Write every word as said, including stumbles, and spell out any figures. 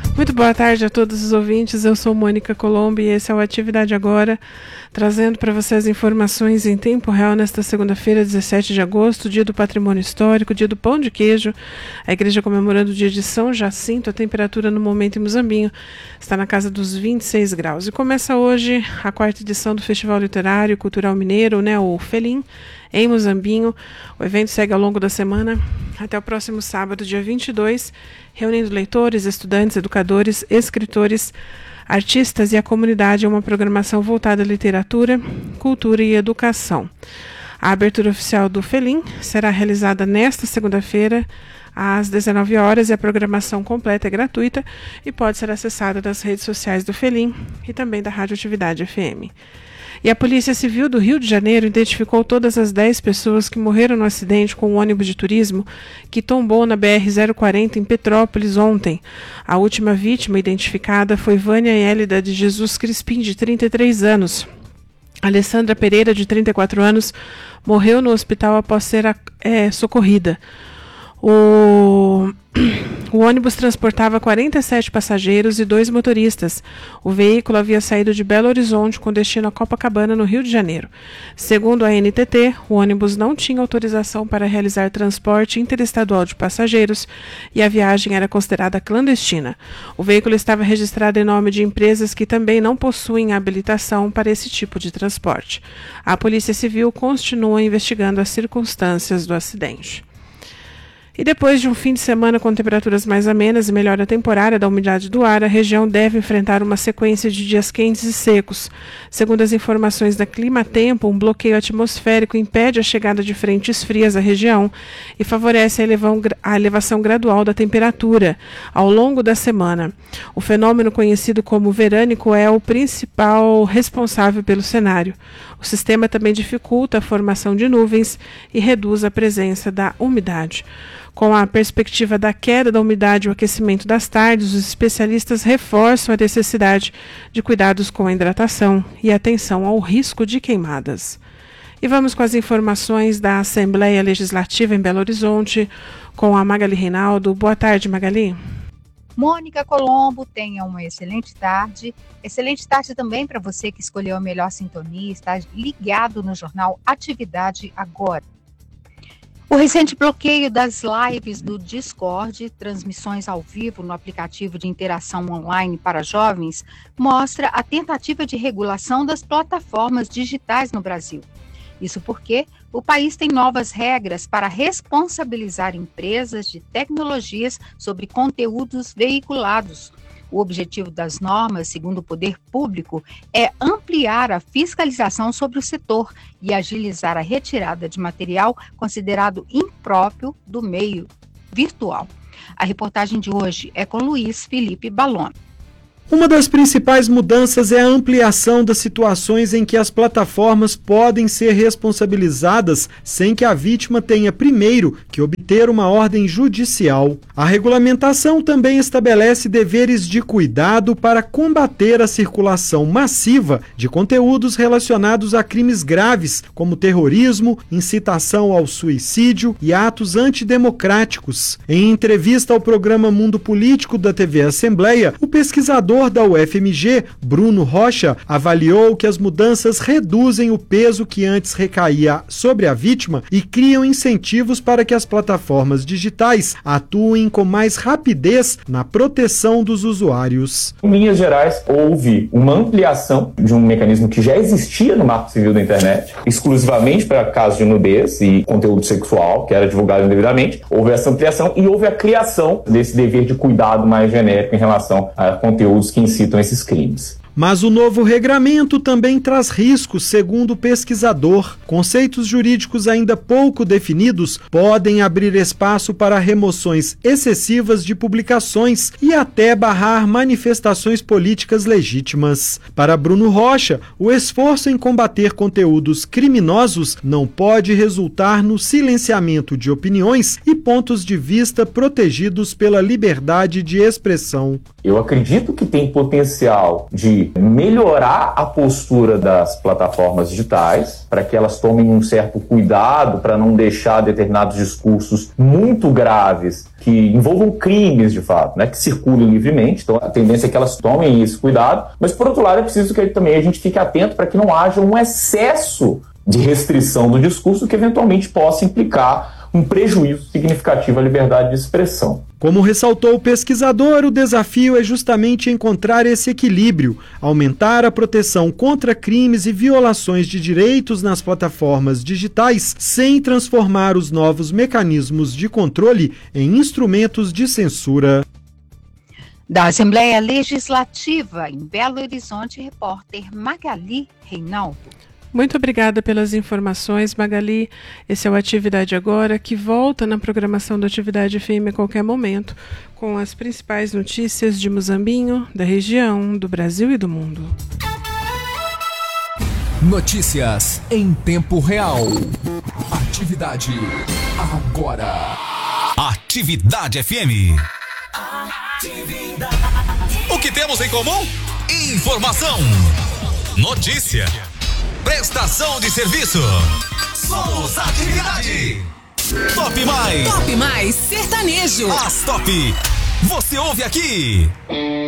Muito boa tarde a todos os ouvintes, eu sou Mônica Colombo e esse é o Atividade Agora, trazendo para vocês informações em tempo real nesta segunda-feira, dezessete de agosto, dia do Patrimônio Histórico, dia do Pão de Queijo, a igreja comemorando o dia de São Jacinto. A temperatura no momento em Muzambinho está na casa dos vinte e seis graus. E começa hoje a quarta edição do Festival Literário e Cultural Mineiro, né, o FELIM, em Muzambinho. O evento segue ao longo da semana até o próximo sábado, dia vinte e dois, reunindo leitores, estudantes, educadores, escritores, artistas e a comunidade em uma programação voltada à literatura, cultura e educação. A abertura oficial do FELIM será realizada nesta segunda-feira, às dezenove horas, e a programação completa é gratuita e pode ser acessada nas redes sociais do FELIM e também da Rádio Atividade F M. E a Polícia Civil do Rio de Janeiro identificou todas as dez pessoas que morreram no acidente com um ônibus de turismo que tombou na B R zero quarenta em Petrópolis ontem. A última vítima identificada foi Vânia Hélida de Jesus Crispim, de trinta e três anos. Alessandra Pereira, de trinta e quatro anos, morreu no hospital após ser é, socorrida. O... o ônibus transportava quarenta e sete passageiros e dois motoristas. O veículo havia saído de Belo Horizonte com destino a Copacabana, no Rio de Janeiro. Segundo a N T T, o ônibus não tinha autorização para realizar transporte interestadual de passageiros e a viagem era considerada clandestina. O veículo estava registrado em nome de empresas que também não possuem habilitação para esse tipo de transporte. A Polícia Civil continua investigando as circunstâncias do acidente. E depois de um fim de semana com temperaturas mais amenas e melhora temporária da umidade do ar, a região deve enfrentar uma sequência de dias quentes e secos. Segundo as informações da Climatempo, um bloqueio atmosférico impede a chegada de frentes frias à região e favorece a, elevão, a elevação gradual da temperatura ao longo da semana. O fenômeno conhecido como verânico é o principal responsável pelo cenário. O sistema também dificulta a formação de nuvens e reduz a presença da umidade. Com a perspectiva da queda da umidade e o aquecimento das tardes, os especialistas reforçam a necessidade de cuidados com a hidratação e atenção ao risco de queimadas. E vamos com as informações da Assembleia Legislativa em Belo Horizonte, com a Magali Reinaldo. Boa tarde, Magali. Mônica Colombo, tenha uma excelente tarde. Excelente tarde também para você que escolheu a melhor sintonia, está ligado no jornal Atividade Agora. O recente bloqueio das lives do Discord, transmissões ao vivo no aplicativo de interação online para jovens, mostra a tentativa de regulação das plataformas digitais no Brasil. Isso porque o país tem novas regras para responsabilizar empresas de tecnologias sobre conteúdos veiculados. O objetivo das normas, segundo o poder público, é ampliar a fiscalização sobre o setor e agilizar a retirada de material considerado impróprio do meio virtual. A reportagem de hoje é com Luiz Felipe Balon. Uma das principais mudanças é a ampliação das situações em que as plataformas podem ser responsabilizadas sem que a vítima tenha primeiro que obter uma ordem judicial. A regulamentação também estabelece deveres de cuidado para combater a circulação massiva de conteúdos relacionados a crimes graves, como terrorismo, incitação ao suicídio e atos antidemocráticos. Em entrevista ao programa Mundo Político da T V Assembleia, o pesquisador da U F M G, Bruno Rocha, avaliou que as mudanças reduzem o peso que antes recaía sobre a vítima e criam incentivos para que as plataformas digitais atuem com mais rapidez na proteção dos usuários. Em linhas gerais, houve uma ampliação de um mecanismo que já existia no Marco Civil da Internet, exclusivamente para casos de nudez e conteúdo sexual, que era divulgado indevidamente. Houve essa ampliação e houve a criação desse dever de cuidado mais genérico em relação a conteúdos que incitam esses crimes. Mas o novo regramento também traz riscos, segundo o pesquisador. Conceitos jurídicos ainda pouco definidos podem abrir espaço para remoções excessivas de publicações e até barrar manifestações políticas legítimas. Para Bruno Rocha, o esforço em combater conteúdos criminosos não pode resultar no silenciamento de opiniões e pontos de vista protegidos pela liberdade de expressão. Eu acredito que tem potencial de de melhorar a postura das plataformas digitais, para que elas tomem um certo cuidado para não deixar determinados discursos muito graves que envolvam crimes de fato, né, que circulem livremente. Então a tendência é que elas tomem esse cuidado, mas por outro lado é preciso que também a gente fique atento para que não haja um excesso de restrição do discurso que eventualmente possa implicar um prejuízo significativo à liberdade de expressão. Como ressaltou o pesquisador, o desafio é justamente encontrar esse equilíbrio, aumentar a proteção contra crimes e violações de direitos nas plataformas digitais, sem transformar os novos mecanismos de controle em instrumentos de censura. Da Assembleia Legislativa, em Belo Horizonte, repórter Magali Reinaldo. Muito obrigada pelas informações, Magali. Esse é o Atividade Agora, que volta na programação do Atividade F M a qualquer momento, com as principais notícias de Muzambinho, da região, do Brasil e do mundo. Notícias em tempo real. Atividade Agora. Atividade F M. Atividade. O que temos em comum? Informação. Notícia. Prestação de serviço. Somos Atividade. Top Mais. Top Mais Sertanejo. As Top. Você ouve aqui.